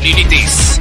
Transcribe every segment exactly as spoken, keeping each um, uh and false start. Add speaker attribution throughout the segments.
Speaker 1: Communities.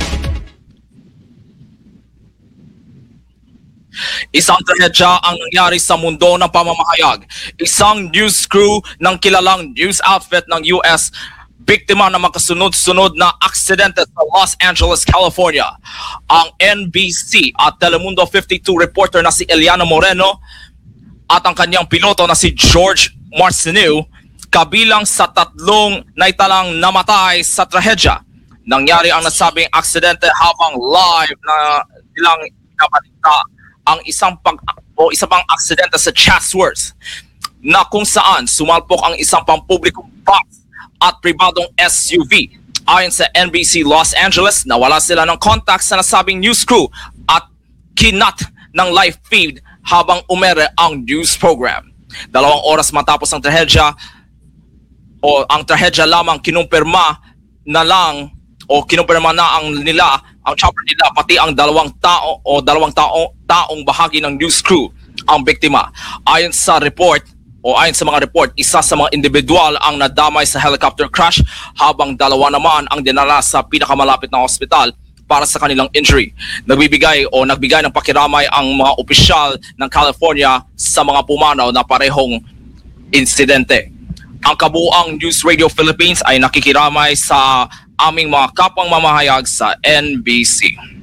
Speaker 1: Isang trahedya ang nangyari sa mundo ng pamamahayag. Isang news crew ng kilalang news outfit ng U S biktima ng makasunod-sunod na aksidente sa Los Angeles, California. Ang N B C at Telemundo fifty-two reporter na si Eliana Moreno at ang kanyang piloto na si George Marcineu kabilang sa tatlong naitalang namatay sa trahedya. Nangyari ang nasabing aksidente habang live na nilang nabalita ang isang pag o isa pang aksidente sa Chatsworth na kung saan sumalpok ang isang pampublikong bus at pribadong S U V. Ayon sa N B C Los Angeles, nawala sila ng contact sa nasabing news crew at kinat ng live feed habang umere ang news program. Dalawang oras matapos ang trahedya o ang trahedya lamang kinumpirma na lang o kinumpirma na ang nila ang chopper nila pati ang dalawang tao o dalawang tao taong bahagi ng news crew ang biktima. Ayon sa report o ayon sa mga report, isa sa mga individual ang nadamay sa helicopter crash habang dalawa naman ang dinala sa pinakamalapit na ospital para sa kanilang injury. Nagbibigay o nagbigay ng pakiramay ang mga opisyal ng California sa mga pumanaw na parehong insidente. Ang kabuuang News Radio Philippines ay nakikiramay sa aming mga kapwang mamahayag sa N B C.